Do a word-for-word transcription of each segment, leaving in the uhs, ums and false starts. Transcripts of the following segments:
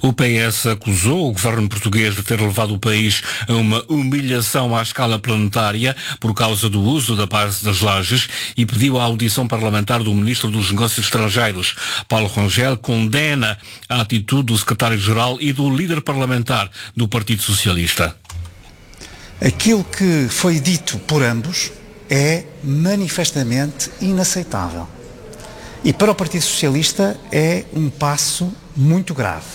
O P S acusou o governo português de ter levado o país a uma humilhação à escala planetária por causa do uso da base das lajes e pediu a audição parlamentar do Ministro dos Negócios Estrangeiros. Paulo Rangel condena a atitude do secretário-geral e do líder parlamentar do Partido Socialista. Aquilo que foi dito por ambos é manifestamente inaceitável. E para o Partido Socialista é um passo muito grave.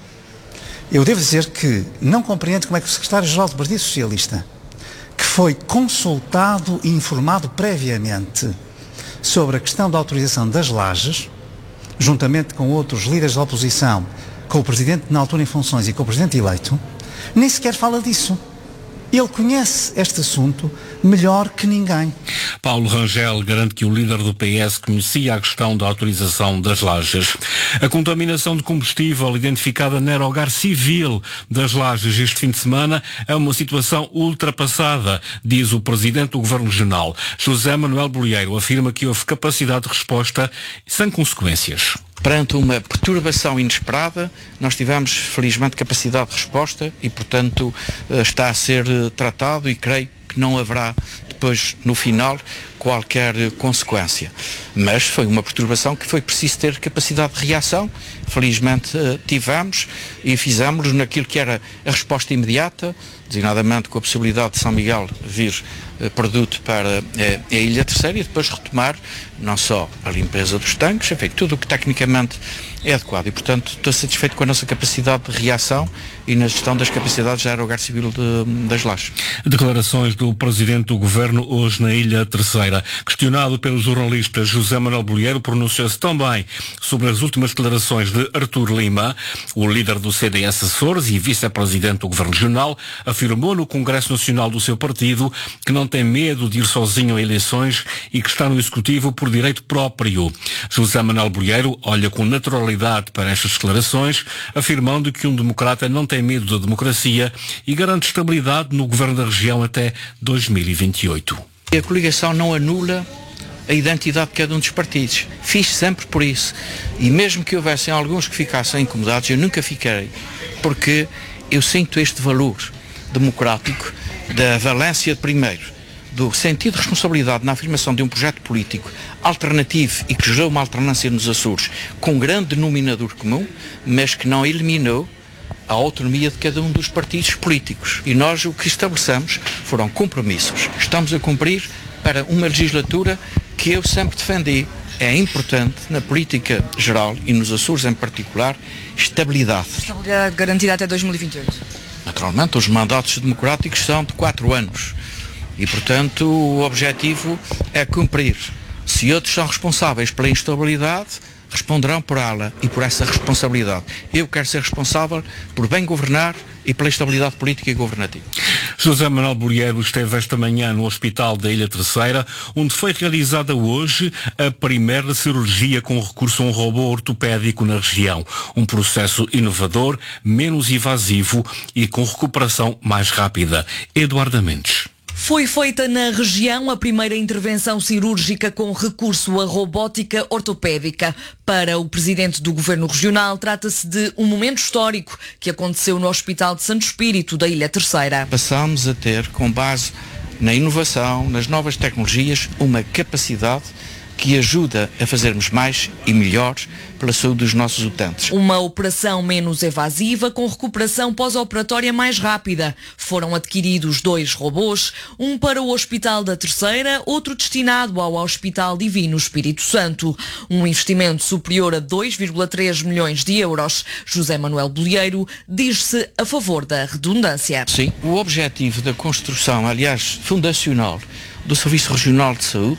Eu devo dizer que não compreendo como é que o secretário-geral do Partido Socialista, que foi consultado e informado previamente sobre a questão da autorização das lajes, juntamente com outros líderes da oposição, com o Presidente na altura em funções e com o Presidente eleito, nem sequer fala disso. Ele conhece este assunto melhor que ninguém. Paulo Rangel garante que o líder do P S conhecia a questão da autorização das lajes. A contaminação de combustível identificada no aerogar civil das lajes este fim de semana é uma situação ultrapassada, diz o presidente do Governo Regional. José Manuel Bolieiro afirma que houve capacidade de resposta sem consequências. Perante uma perturbação inesperada, nós tivemos, felizmente, capacidade de resposta e, portanto, está a ser tratado e creio que não haverá, depois, no final, qualquer consequência. Mas foi uma perturbação que foi preciso ter capacidade de reação. Felizmente tivemos e fizemos naquilo que era a resposta imediata, designadamente com a possibilidade de São Miguel vir produto para a Ilha Terceira e depois retomar não só a limpeza dos tanques, enfim, tudo o que tecnicamente é adequado. E, portanto, estou satisfeito com a nossa capacidade de reação e na gestão das capacidades do aerogar civil de, das lajes. Declarações do Presidente do Governo hoje na Ilha Terceira. Questionado pelo jornalista José Manuel Bolieiro, pronunciou-se também sobre as últimas declarações de Artur Lima. O líder do C D S Açores e vice-presidente do Governo Regional afirmou no Congresso Nacional do seu partido que não tem medo de ir sozinho a eleições e que está no Executivo por direito próprio. José Manuel Bolieiro olha com naturalidade para estas declarações, afirmando que um democrata não tem medo da democracia e garante estabilidade no governo da região até dois mil e vinte e oito. A coligação não anula a identidade de cada um dos partidos. Fiz sempre por isso. E mesmo que houvessem alguns que ficassem incomodados, eu nunca fiquei, porque eu sinto este valor democrático da valência de primeiro, do sentido de responsabilidade na afirmação de um projeto político alternativo e que gerou uma alternância nos Açores com um grande denominador comum, mas que não eliminou a autonomia de cada um dos partidos políticos. E nós o que estabelecemos foram compromissos. Estamos a cumprir para uma legislatura que eu sempre defendi. É importante na política geral e nos Açores em particular, estabilidade. Estabilidade garantida até dois mil e vinte e oito. Naturalmente, os mandatos democráticos são de quatro anos. E, portanto, o objetivo é cumprir. Se outros são responsáveis pela instabilidade, responderão por ela e por essa responsabilidade. Eu quero ser responsável por bem governar e pela estabilidade política e governativa. José Manuel Bolieiro esteve esta manhã no Hospital da Ilha Terceira, onde foi realizada hoje a primeira cirurgia com recurso a um robô ortopédico na região. Um processo inovador, menos invasivo e com recuperação mais rápida. Eduardo Mendes. Foi feita na região a primeira intervenção cirúrgica com recurso à robótica ortopédica. Para o presidente do Governo Regional, trata-se de um momento histórico que aconteceu no Hospital de Santo Espírito da Ilha Terceira. Passamos a ter, com base na inovação, nas novas tecnologias, uma capacidade que ajuda a fazermos mais e melhor pela saúde dos nossos utentes. Uma operação menos evasiva com recuperação pós-operatória mais rápida. Foram adquiridos dois robôs, um para o Hospital da Terceira, outro destinado ao Hospital Divino Espírito Santo. Um investimento superior a dois vírgula três milhões de euros. José Manuel Bolieiro diz-se a favor da redundância. Sim, o objetivo da construção, aliás, fundacional do Serviço Regional de Saúde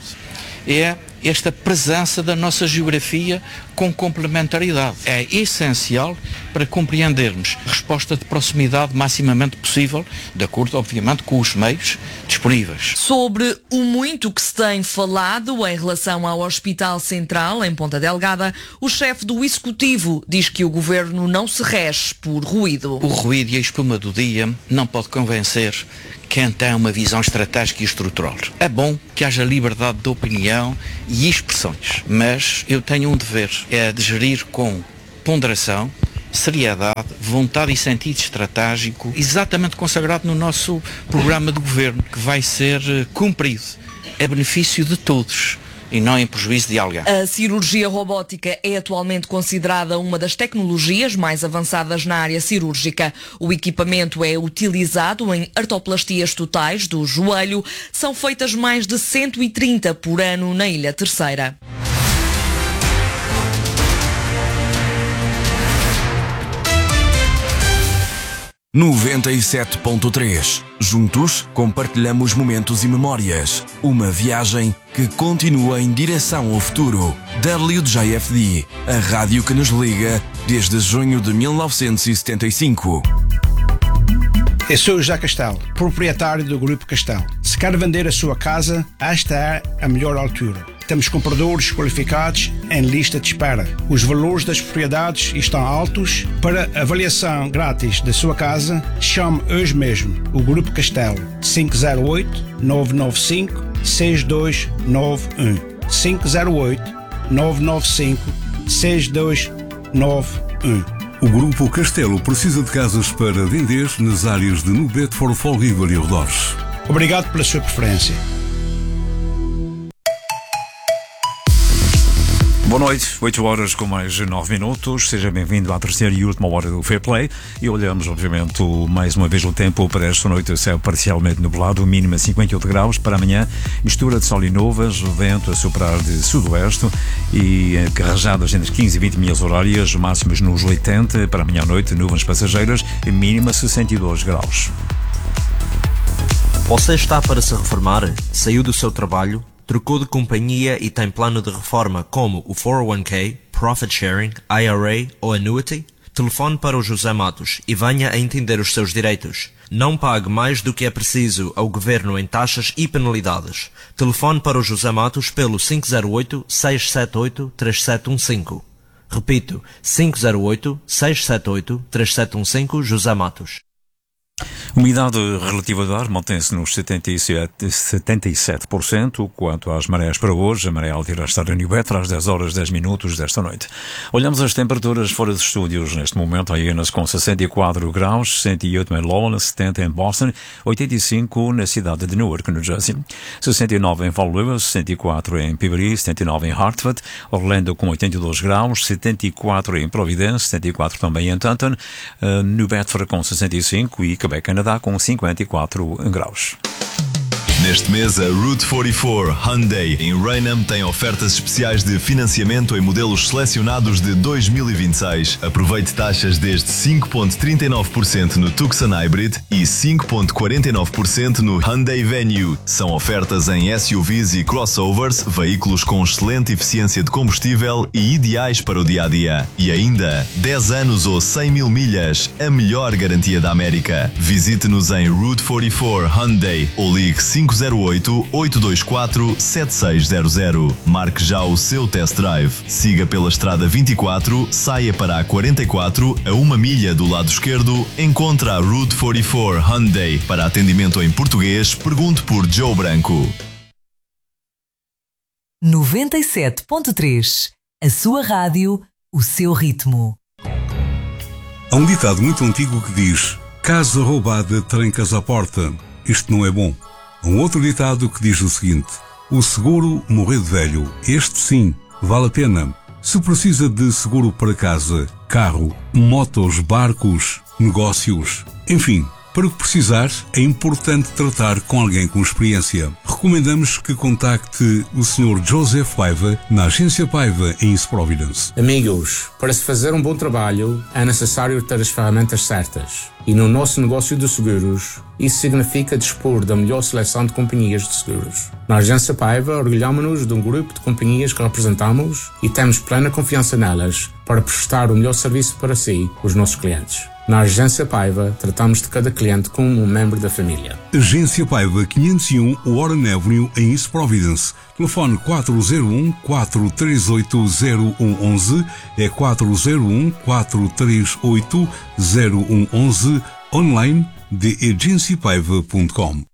é esta presença da nossa geografia com complementaridade. É essencial para compreendermos a resposta de proximidade maximamente possível, de acordo, obviamente, com os meios disponíveis. Sobre o muito que se tem falado em relação ao Hospital Central, em Ponta Delgada, o chefe do Executivo diz que o Governo não se rege por ruído. O ruído e a espuma do dia não pode convencer quem tem uma visão estratégica e estrutural. É bom que haja liberdade de opinião e expressões, mas eu tenho um dever, é de gerir com ponderação, seriedade, vontade e sentido estratégico exatamente consagrado no nosso programa de governo, que vai ser cumprido a benefício de todos e não em prejuízo de alguém. A cirurgia robótica é atualmente considerada uma das tecnologias mais avançadas na área cirúrgica. O equipamento é utilizado em artroplastias totais do joelho. São feitas mais de cento e trinta por ano na Ilha Terceira. noventa e sete ponto três. Juntos, compartilhamos momentos e memórias. Uma viagem que continua em direção ao futuro. W J F D, a rádio que nos liga desde junho de mil novecentos e setenta e cinco. Eu sou o José Castelo, proprietário do Grupo Castelo. Se quer vender a sua casa, esta é a melhor altura. Temos compradores qualificados em lista de espera. Os valores das propriedades estão altos. Para avaliação grátis da sua casa, chame hoje mesmo o Grupo Castelo cinco zero oito, nove nove cinco, seis dois nove um. cinco zero oito, nove nove cinco, seis dois nove um. O Grupo Castelo precisa de casas para vender nas áreas de New Bedford, Fall River e arredores. Obrigado pela sua preferência. Boa noite, oito horas com mais nove minutos. Seja bem-vindo à terceira e última hora do Fair Play. E olhamos, obviamente, mais uma vez o tempo para esta noite. O céu parcialmente nublado, mínima cinquenta e oito graus. Para amanhã, mistura de sol e nuvens, vento a soprar de sudoeste e rajadas entre quinze e vinte milhas horárias, máximas nos oitenta. Para amanhã à noite, nuvens passageiras e mínima sessenta e dois graus. Você está para se reformar? Saiu do seu trabalho? Trocou de companhia e tem plano de reforma como o quatro oh one K, Profit Sharing, I R A ou Annuity? Telefone para o José Matos e venha a entender os seus direitos. Não pague mais do que é preciso ao Governo em taxas e penalidades. Telefone para o José Matos pelo cinco zero oito, seis sete oito, três sete um cinco. Repito, cinco zero oito, seis sete oito, três sete um cinco, José Matos. Umidade relativa do ar mantém-se nos setenta e sete por cento. Quanto às marés para hoje, a maré alta irá estar em New Bedford às dez horas dez minutos desta noite. Olhamos as temperaturas fora de estúdios. Neste momento, a Hienas com sessenta e quatro graus, sessenta e oito em Lowell, setenta em Boston, oitenta e cinco na cidade de Newark, New Jersey, sessenta e nove em Fall River, sessenta e quatro em Peabody, setenta e nove em Hartford, Orlando com oitenta e dois graus, setenta e quatro em Providence, setenta e quatro também em Taunton, uh, New Bedford com sessenta e cinco e Quebec, Canadá com cinquenta e quatro graus. Neste mês, a Route quarenta e quatro Hyundai em Raynham tem ofertas especiais de financiamento em modelos selecionados de dois mil e vinte e seis. Aproveite taxas desde cinco vírgula trinta e nove por cento no Tucson Hybrid e cinco vírgula quarenta e nove por cento no Hyundai Venue. São ofertas em S U Vs e crossovers, veículos com excelente eficiência de combustível e ideais para o dia-a-dia. E ainda, dez anos ou cem mil milhas, a melhor garantia da América. Visite-nos em Route quarenta e quatro Hyundai ou ligue cinco zero oito, oito dois quatro, sete seis zero zero. Marque já o seu test drive. Siga pela estrada vinte e quatro, saia para a quarenta e quatro, a uma milha do lado esquerdo, encontra a Route quarenta e quatro Hyundai. Para atendimento em português, pergunte por Joe Branco. noventa e sete ponto três. A sua rádio, o seu ritmo. Há um ditado muito antigo que diz: casa roubada trancas à porta. Isto não é bom. Há um outro ditado que diz o seguinte: o seguro morrer de velho. Este sim, vale a pena. Se precisa de seguro para casa, carro, motos, barcos, negócios, enfim, para o que precisar, é importante tratar com alguém com experiência. Recomendamos que contacte o senhor Joseph Paiva na agência Paiva em East Providence. Amigos, para se fazer um bom trabalho é necessário ter as ferramentas certas. E no nosso negócio de seguros, isso significa dispor da melhor seleção de companhias de seguros. Na agência Paiva, orgulhamos-nos de um grupo de companhias que representamos e temos plena confiança nelas para prestar o melhor serviço para si, os nossos clientes. Na agência Paiva, tratamos de cada cliente como um membro da família. Agência Paiva quinhentos e um Warren Avenue em East Providence. Telefone quatro zero um, quatro três oito, zero um um um, é quatro zero um, quatro três oito, zero um um um, online de agencia paiva ponto com.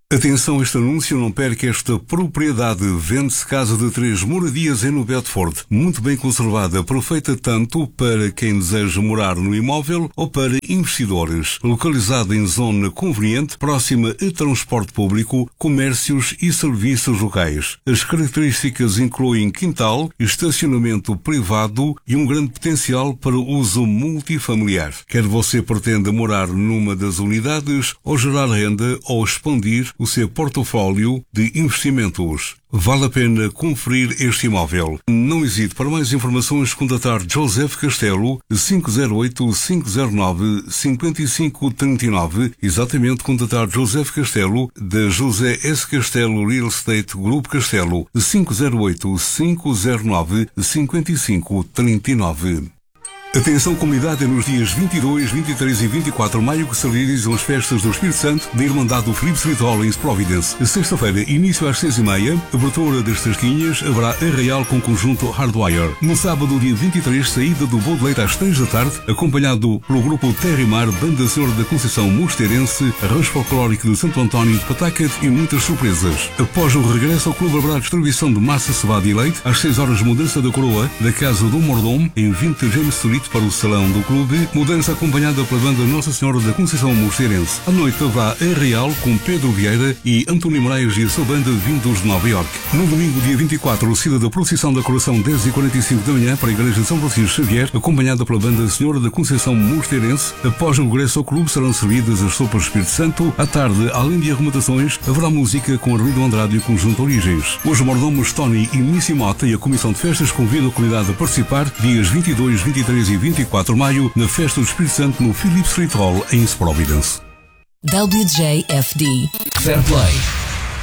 Atenção, este anúncio, não perca esta propriedade. Vende-se casa de três moradias em New Bedford, muito bem conservada, perfeita tanto para quem deseja morar no imóvel ou para investidores. Localizada em zona conveniente, próxima a transporte público, comércios e serviços locais. As características incluem quintal, estacionamento privado e um grande potencial para uso multifamiliar. Quer você pretenda morar numa das unidades ou gerar renda ou expandir o seu portfólio de investimentos. Vale a pena conferir este imóvel. Não hesite, para mais informações, contatar Joseph Castelo, cinco zero oito, cinco zero nove, cinco cinco três nove, exatamente contatar Joseph Castelo, da José S. Castelo Real Estate Grupo Castelo, cinco zero oito, cinco zero nove, cinco cinco três nove. Atenção, comunidade, é nos dias vinte e dois, vinte e três e vinte e quatro de maio que se realizam as festas do Espírito Santo da Irmandade do Filipe Street Hall em Providence. Sexta-feira, início às seis e meia, abertura das tasquinhas, haverá arraial com conjunto Hardwire. No sábado, dia vinte e três, saída do Bom de Leite às três da tarde, acompanhado pelo grupo Terra e Mar, Banda Senhora da Conceição Mosteirense, Arranjo Folclórico de Santo António de Patacat e muitas surpresas. Após o regresso ao clube, haverá distribuição de massa, cevada e leite, às seis horas, mudança da coroa da Casa do Mordomo, em vinte James Street, para o salão do clube, mudança acompanhada pela banda Nossa Senhora da Conceição Mosteirense. À noite haverá arraial com Pedro Vieira e António Moraes e a sua banda vindos de Nova Iorque. No domingo, dia vinte e quatro, saída da procissão da Coração, dez e quarenta e cinco da manhã, para a Igreja de São Francisco Xavier, acompanhada pela banda Senhora da Conceição Mosteirense. Após o regresso ao clube, serão servidas as sopas Espírito Santo. À tarde, além de arrumatações, haverá música com Arlindo Andrade e o conjunto Origens. Os mordomos Tony e Missy Mota e a Comissão de Festas convidam a comunidade a participar dias vinte e dois, vinte e três e vinte e quatro de maio na Festa do Espírito Santo no Phillips Street Hall em Providence. W J F D. Fair Play.